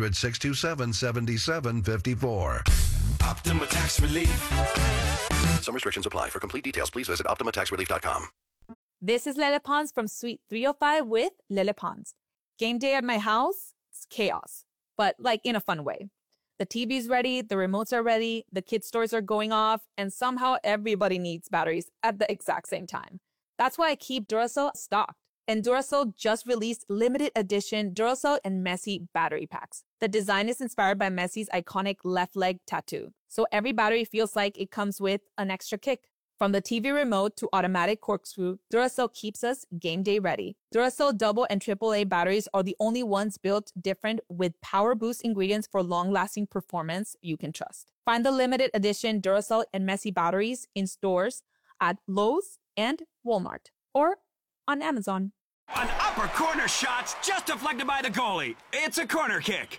800-627-7754. Optima Tax Relief. Some restrictions apply. For complete details, please visit OptimaTaxRelief.com. This is Lele Pons from Suite 305 with Lele Pons. Game day at my house, it's chaos, but like in a fun way. The TV's ready, the remotes are ready, the kids' toys are going off, and somehow everybody needs batteries at the exact same time. That's why I keep Duracell stocked. And Duracell just released limited edition Duracell and Messi battery packs. The design is inspired by Messi's iconic left leg tattoo, so every battery feels like it comes with an extra kick. From the TV remote to automatic corkscrew, Duracell keeps us game day ready. Duracell double and AAA batteries are the only ones built different with power boost ingredients for long-lasting performance you can trust. Find the limited edition Duracell and Messi batteries in stores at Lowe's and Walmart or on Amazon. An upper corner shot's just deflected by the goalie. It's a corner kick.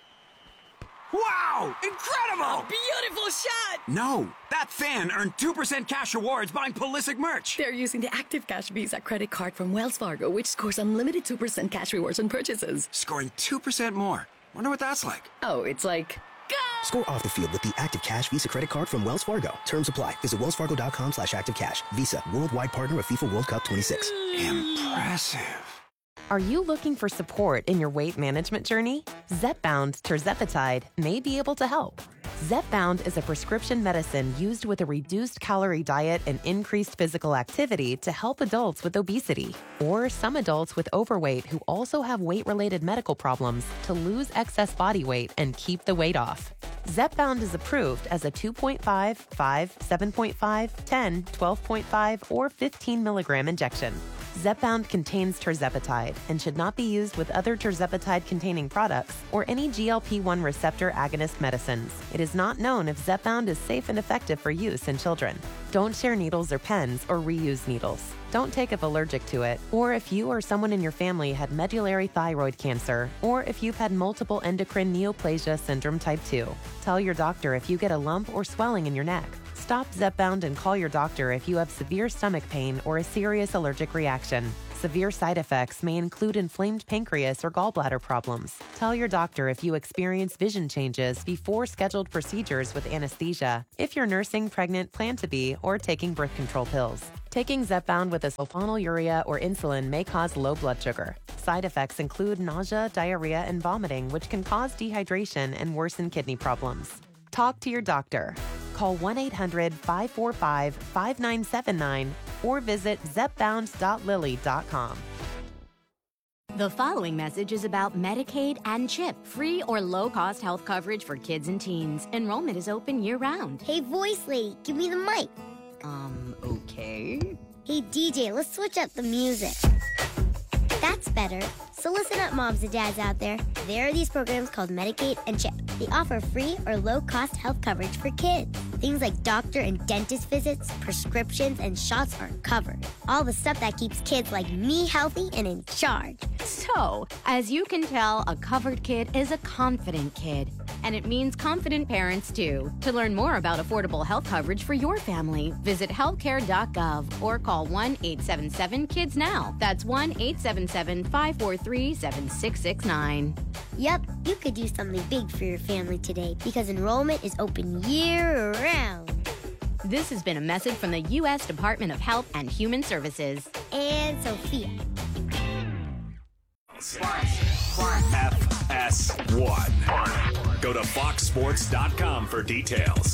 Wow! Incredible! A beautiful shot! No, that fan earned 2% cash rewards buying Pulisic merch. They're using the Active Cash Visa credit card from Wells Fargo, which scores unlimited 2% cash rewards on purchases. Scoring 2% more. Wonder what that's like. Oh, it's like... Score off the field with the Active Cash Visa credit card from Wells Fargo. Terms apply. Visit wellsfargo.com/activecash. Visa, worldwide partner of FIFA World Cup 26. Impressive. Are you looking for support in your weight management journey? Zepbound Tirzepatide may be able to help. Zepbound is a prescription medicine used with a reduced calorie diet and increased physical activity to help adults with obesity or some adults with overweight who also have weight-related medical problems to lose excess body weight and keep the weight off. Zepbound is approved as a 2.5, 5, 7.5, 10, 12.5, or 15 milligram injection. Zepbound contains tirzepatide and should not be used with other tirzepatide-containing products or any GLP-1 receptor agonist medicines. It is not known if Zepbound is safe and effective for use in children. Don't share needles or pens or reuse needles. Don't take if allergic to it, or if you or someone in your family had medullary thyroid cancer, or if you've had multiple endocrine neoplasia syndrome type 2. Tell your doctor if you get a lump or swelling in your neck. Stop Zepbound and call your doctor if you have severe stomach pain or a serious allergic reaction. Severe side effects may include inflamed pancreas or gallbladder problems. Tell your doctor if you experience vision changes before scheduled procedures with anesthesia, if you're nursing, pregnant, plan to be, or taking birth control pills. Taking Zepbound with a sulfonylurea or insulin may cause low blood sugar. Side effects include nausea, diarrhea, and vomiting, which can cause dehydration and worsen kidney problems. Talk to your doctor. Call 1-800-545-5979 or visit zepbound.lilly.com. The following message is about Medicaid and CHIP, free or low-cost health coverage for kids and teens. Enrollment is open year-round. Hey, voice lady, give me the mic. Okay. Hey, DJ, let's switch up the music. That's better. So listen up, moms and dads out there. There are these programs called Medicaid and CHIP. They offer free or low-cost health coverage for kids. Things like doctor and dentist visits, prescriptions, and shots are covered. All the stuff that keeps kids like me healthy and in charge. So, as you can tell, a covered kid is a confident kid. And it means confident parents, too. To learn more about affordable health coverage for your family, visit healthcare.gov or call 1-877-KIDS-NOW. That's 1-877-543-7669. Yep, you could do something big for your family today because enrollment is open year-round. This has been a message from the U.S. Department of Health and Human Services. And Sophia. FS1. Go to foxsports.com for details.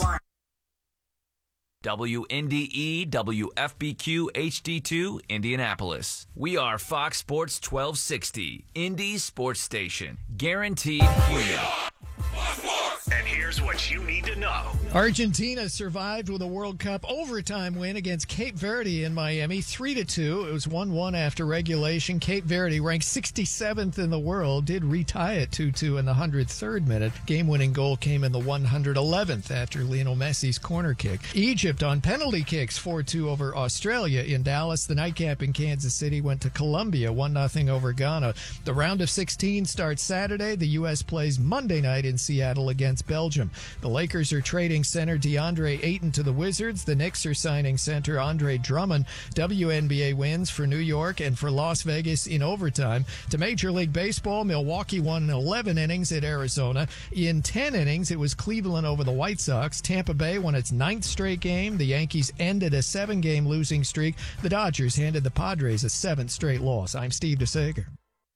WNDE WFBQ HD2 Indianapolis. We are Fox Sports 1260, Indy Sports Station. Guaranteed human. And here's what you need to know. Argentina survived with a World Cup overtime win against Cape Verde in Miami, 3-2. It was 1-1 after regulation. Cape Verde, ranked 67th in the world, did retie it 2-2 in the 103rd minute. Game-winning goal came in the 111th after Lionel Messi's corner kick. Egypt on penalty kicks, 4-2 over Australia in Dallas. The nightcap in Kansas City went to Colombia, 1-0 over Ghana. The round of 16 starts Saturday. The U.S. plays Monday night in Seattle against Belgium. The Lakers are trading center DeAndre Ayton to the Wizards. The Knicks are signing center Andre Drummond. WNBA wins for New York and for Las Vegas in overtime. To Major League Baseball, Milwaukee won in 11 innings at Arizona. In 10 innings, it was Cleveland over the White Sox. Tampa Bay won its 9th straight game. The Yankees ended a 7-game losing streak. The Dodgers handed the Padres a 7th straight loss. I'm Steve DeSager.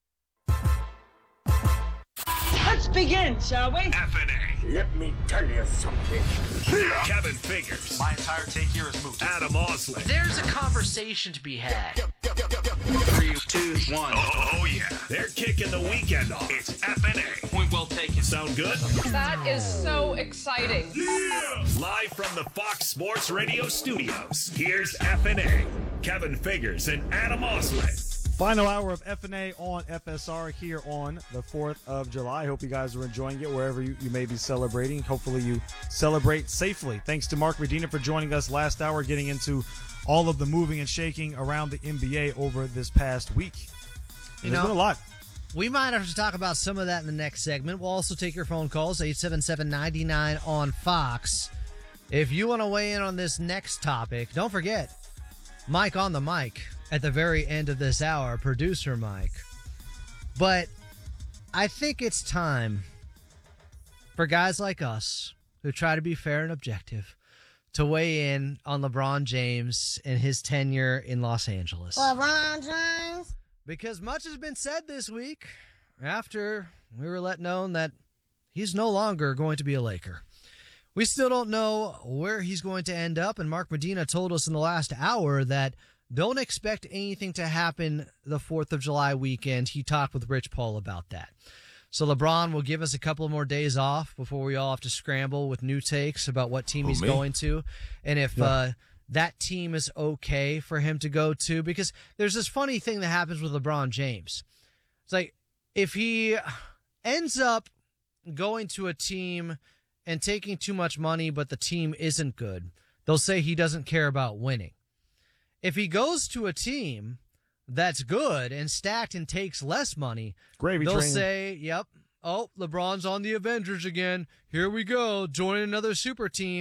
Let's begin, shall we? FNA. Let me tell you something. Kevin Figures. My entire take here is moot. Adam Osley. There's a conversation to be had. 3, 2, 1. Oh, yeah. They're kicking the weekend off. It's FNA. Point well taken. Sound good? That is so exciting. Yeah! Live from the Fox Sports Radio studios, here's FNA. Kevin Figures and Adam Osley. Final hour of FNA on FSR here on the 4th of July. Hope you guys are enjoying it wherever you may be celebrating. Hopefully you celebrate safely. Thanks to Mark Medina for joining us last hour, getting into all of the moving and shaking around the NBA over this past week. There's been a lot. We might have to talk about some of that in the next segment. We'll also take your phone calls, 877-99 on Fox. If you want to weigh in on this next topic, don't forget, Mike on the mic at the very end of this hour, producer Mike. But I think it's time for guys like us who try to be fair and objective to weigh in on LeBron James and his tenure in Los Angeles. LeBron James. Because much has been said this week after we were let known that he's no longer going to be a Laker. We still don't know where he's going to end up, and Mark Medina told us in the last hour that don't expect anything to happen the 4th of July weekend. He talked with Rich Paul about that. So LeBron will give us a couple more days off before we all have to scramble with new takes about what team he's going to. And if that team is okay for him to go to, because there's this funny thing that happens with LeBron James. It's like if he ends up going to a team and taking too much money, but the team isn't good, they'll say he doesn't care about winning. If he goes to a team that's good and stacked and takes less money, they'll say, yep, oh, LeBron's on the Avengers again. Here we go, join another super team.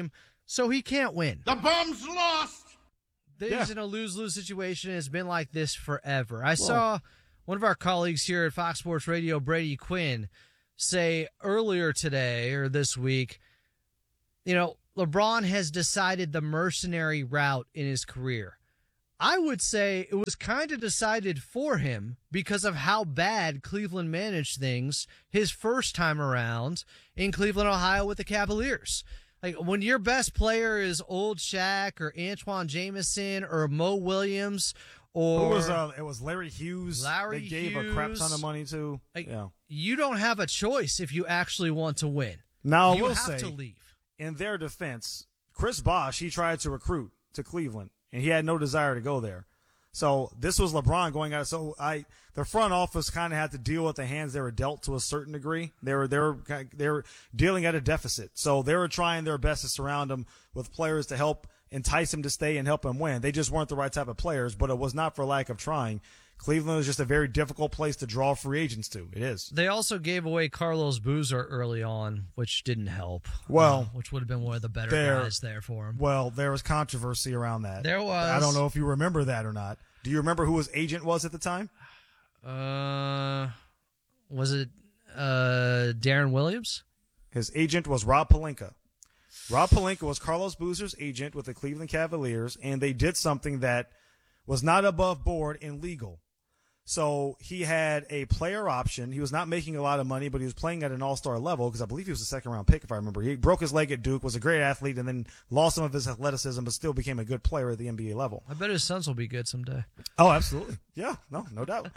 So he can't win. The bum's lost. He's in a lose-lose situation. It's been like this forever. I saw one of our colleagues here at Fox Sports Radio, Brady Quinn, say earlier today or this week, LeBron has decided the mercenary route in his career. I would say it was kind of decided for him because of how bad Cleveland managed things his first time around in Cleveland, Ohio with the Cavaliers. Like, when your best player is old Shaq or Antoine Jameson or Mo Williams or... It was Larry Hughes. They gave a crap ton of money to. You don't have a choice if you actually want to win. Now, you I will have say, to leave. In their defense, Chris Bosh, he tried to recruit to Cleveland, and he had no desire to go there. So this was LeBron going out. So the front office kind of had to deal with the hands they were dealt to a certain degree. They were dealing at a deficit. So they were trying their best to surround him with players to help entice him to stay and help him win. They just weren't the right type of players, but it was not for lack of trying. Cleveland was just a very difficult place to draw free agents to. It is. They also gave away Carlos Boozer early on, which didn't help. Well, which would have been one of the better guys there for him. Well, there was controversy around that. There was. I don't know if you remember that or not. Do you remember who his agent was at the time? Was it Darren Williams? His agent was Rob Pelinka. Rob Pelinka was Carlos Boozer's agent with the Cleveland Cavaliers, and they did something that was not above board and legal. So he had a player option. He was not making a lot of money, but he was playing at an all-star level because I believe he was a second-round pick, if I remember. He broke his leg at Duke, was a great athlete, and then lost some of his athleticism, but still became a good player at the NBA level. I bet his sons will be good someday. Oh, absolutely. Yeah, no doubt.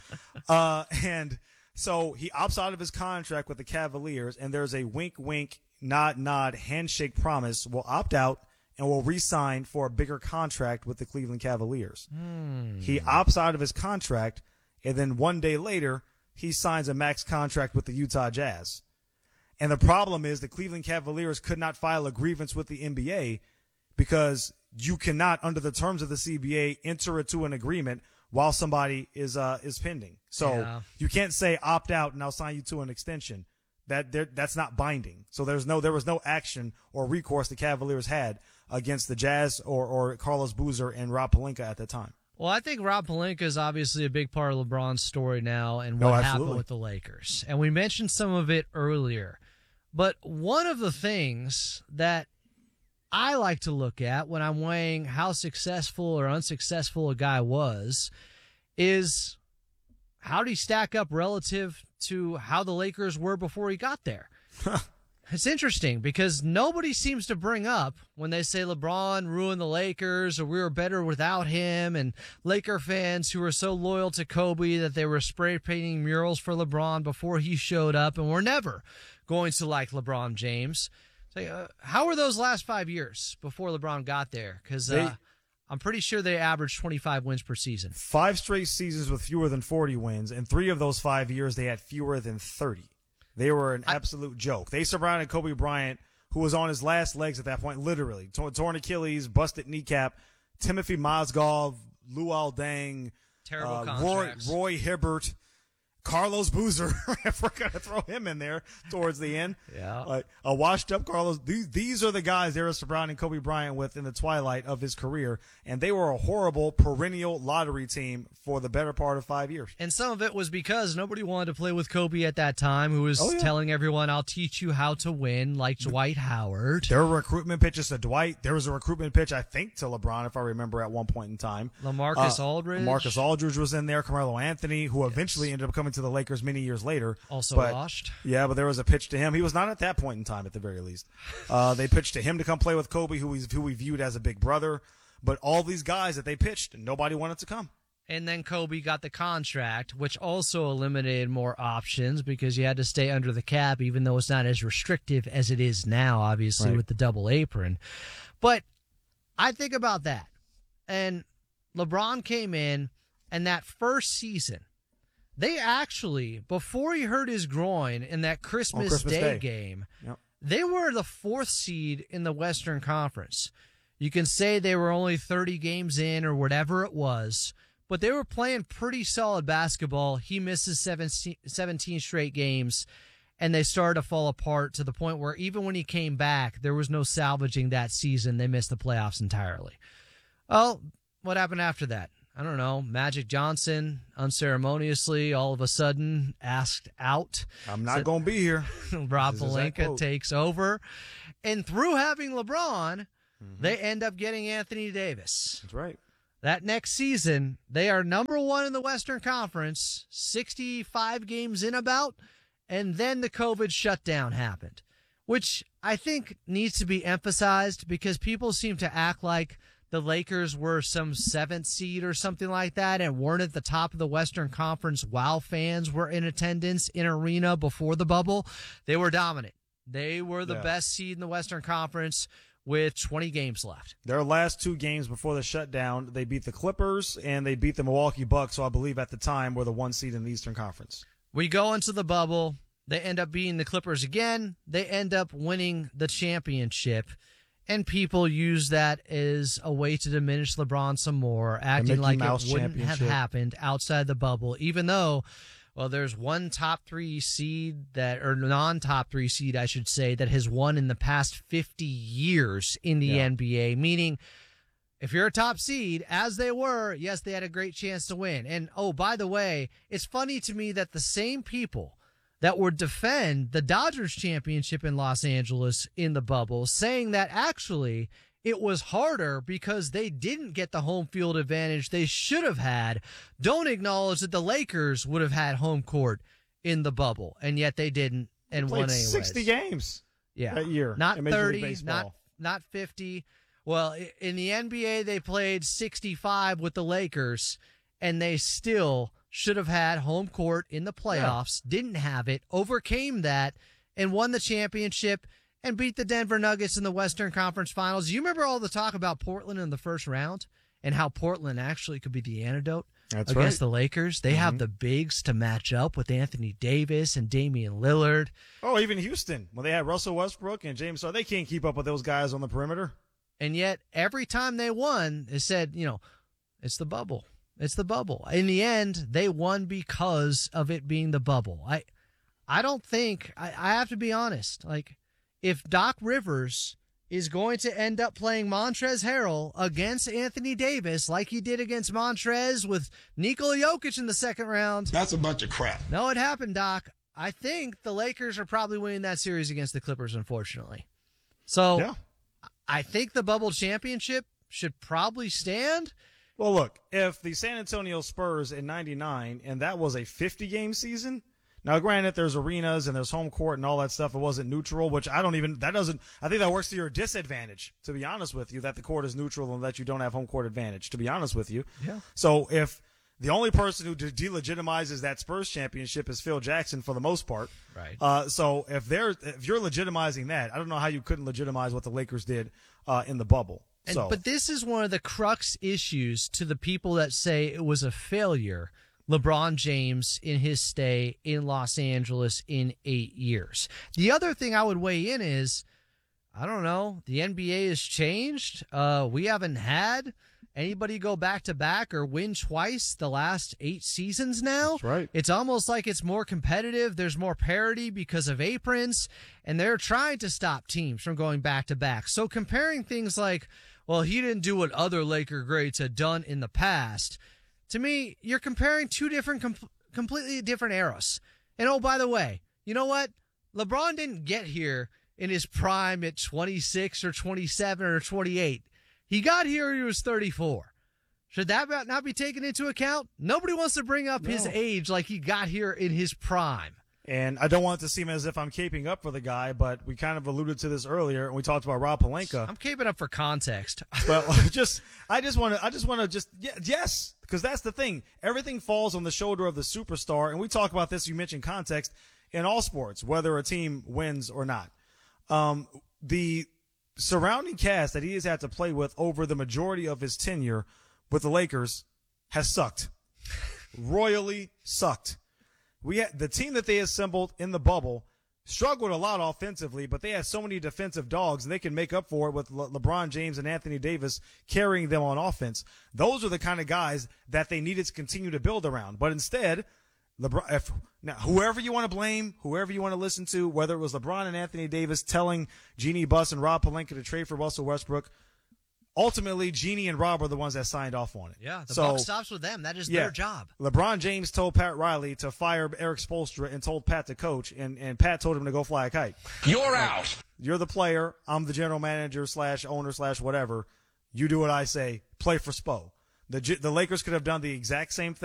And so he opts out of his contract with the Cavaliers, and there's a wink, nod, handshake promise. Will opt out and will re-sign for a bigger contract with the Cleveland Cavaliers. He opts out of his contract, and then one day later, he signs a max contract with the Utah Jazz. And the problem is the Cleveland Cavaliers could not file a grievance with the NBA because you cannot, under the terms of the CBA, enter into an agreement while somebody is pending. So you can't say opt out and I'll sign you to an extension. That's not binding. So there was no action or recourse the Cavaliers had against the Jazz or Carlos Boozer and Rob Pelinka at that time. Well, I think Rob Pelinka is obviously a big part of LeBron's story now and what happened with the Lakers. And we mentioned some of it earlier. But one of the things that I like to look at when I'm weighing how successful or unsuccessful a guy was is how did he stack up relative to how the Lakers were before he got there. It's interesting because nobody seems to bring up when they say LeBron ruined the Lakers or we were better without him, and Laker fans who were so loyal to Kobe that they were spray painting murals for LeBron before he showed up and were never going to like LeBron James. So, how were those last 5 years before LeBron got there? Because I'm pretty sure they averaged 25 wins per season. 5 straight seasons with fewer than 40 wins, and 3 of those 5 years they had fewer than 30. They were an absolute joke. They surrounded Kobe Bryant, who was on his last legs at that point, literally. Torn Achilles, busted kneecap, Timothy Mozgov, Luol Deng, terrible contracts. Roy Hibbert, Carlos Boozer, if we're going to throw him in there towards the end. Yeah. Like a washed up Carlos. These are the guys they were surrounding Kobe Bryant with in the twilight of his career. And they were a horrible perennial lottery team for the better part of 5 years. And some of it was because nobody wanted to play with Kobe at that time, who was telling everyone, I'll teach you how to win, like Dwight Howard. There were recruitment pitches to Dwight. There was a recruitment pitch, I think, to LeBron, if I remember, at one point in time. LaMarcus Aldridge. LaMarcus Aldridge was in there. Carmelo Anthony, who eventually ended up coming to the Lakers many years later. Also washed. Yeah, but there was a pitch to him. He was not at that point in time, at the very least. They pitched to him to come play with Kobe, who we viewed as a big brother. But all these guys that they pitched, nobody wanted to come. And then Kobe got the contract, which also eliminated more options because you had to stay under the cap, even though it's not as restrictive as it is now, obviously, with the double apron. But I think about that. And LeBron came in, and that first season, they actually, before he hurt his groin in that Christmas Day game, they were the 4th seed in the Western Conference. You can say they were only 30 games in or whatever it was, but they were playing pretty solid basketball. He misses 17 straight games, and they started to fall apart to the point where even when he came back, there was no salvaging that season. They missed the playoffs entirely. Well, what happened after that? I don't know. Magic Johnson unceremoniously all of a sudden asked out. I'm not going to be here. Rob Pelinka takes over. And through having LeBron, they end up getting Anthony Davis. That's right. That next season, they are number one in the Western Conference, 65 games in about, and then the COVID shutdown happened, which I think needs to be emphasized because people seem to act like the Lakers were some 7th seed or something like that and weren't at the top of the Western Conference while fans were in attendance in arena before the bubble. They were dominant. They were the best seed in the Western Conference with 20 games left. Their last 2 games before the shutdown, they beat the Clippers and they beat the Milwaukee Bucks, so I believe at the time were the 1 seed in the Eastern Conference. We go into the bubble. They end up beating the Clippers again. They end up winning the championship. And people use that as a way to diminish LeBron some more, acting like it wouldn't have happened outside the bubble, even though, well, there's one top 3 seed or non-top 3 seed, I should say, that has won in the past 50 years in the NBA, meaning if you're a top seed, as they were, yes, they had a great chance to win. And, oh, by the way, it's funny to me that the same people that would defend the Dodgers championship in Los Angeles in the bubble, saying that actually it was harder because they didn't get the home field advantage they should have had, don't acknowledge that the Lakers would have had home court in the bubble, and yet they didn't and won anyways. 60 games that year. Not 30, not 50. Well, in the NBA, they played 65 with the Lakers, and they still should have had home court in the playoffs, didn't have it, overcame that, and won the championship and beat the Denver Nuggets in the Western Conference Finals. You remember all the talk about Portland in the first round and how Portland actually could be the antidote against the Lakers? They have the bigs to match up with Anthony Davis and Damian Lillard. Oh, even Houston, when they had Russell Westbrook and James Harden, they can't keep up with those guys on the perimeter. And yet, every time they won, it said, it's the bubble. It's the bubble. In the end, they won because of it being the bubble. I don't think, I have to be honest, like, if Doc Rivers is going to end up playing Montrezl Harrell against Anthony Davis like he did against Montrez with Nikola Jokic in the second round. That's a bunch of crap. No, it happened, Doc. I think the Lakers are probably winning that series against the Clippers, unfortunately. So I think the bubble championship should probably stand. Well, look, if the San Antonio Spurs in 99, and that was a 50-game season, now granted there's arenas and there's home court and all that stuff, it wasn't neutral, which I think that works to your disadvantage, to be honest with you, that the court is neutral and that you don't have home court advantage, to be honest with you. Yeah. So if the only person who delegitimizes that Spurs championship is Phil Jackson for the most part. Right. So if you're legitimizing that, I don't know how you couldn't legitimize what the Lakers did in the bubble. But this is one of the crux issues to the people that say it was a failure, LeBron James in his stay in Los Angeles in 8 years. The other thing I would weigh in is, I don't know, the NBA has changed. We haven't had anybody go back-to-back or win twice the last 8 seasons now. That's right. It's almost like it's more competitive. There's more parity because of aprons, and they're trying to stop teams from going back-to-back. So comparing things like, well, he didn't do what other Laker greats had done in the past, to me, you're comparing 2 different, completely different eras. And oh, by the way, you know what? LeBron didn't get here in his prime at 26 or 27 or 28. He got here, he was 34. Should that not be taken into account? Nobody wants to bring up his age like he got here in his prime. And I don't want it to seem as if I'm caping up for the guy, but we kind of alluded to this earlier, and we talked about Rob Pelinka. I'm caping up for context. Well, I just want to yes, because that's the thing. Everything falls on the shoulder of the superstar, and we talk about this. You mentioned context in all sports, whether a team wins or not. The surrounding cast that he has had to play with over the majority of his tenure with the Lakers has sucked, royally sucked. The team that they assembled in the bubble struggled a lot offensively, but they had so many defensive dogs, and they can make up for it with LeBron James and Anthony Davis carrying them on offense. Those are the kind of guys that they needed to continue to build around. But instead, LeBron, now, whoever you want to blame, whoever you want to listen to, whether it was LeBron and Anthony Davis telling Jeannie Buss and Rob Pelinka to trade for Russell Westbrook, ultimately, Jeannie and Rob are the ones that signed off on it. Yeah, the buck stops with them. That is their job. LeBron James told Pat Riley to fire Eric Spoelstra and told Pat to coach, and Pat told him to go fly a kite. You're out. You're the player. I'm the general manager / owner / whatever. You do what I say. Play for Spo. The Lakers could have done the exact same thing.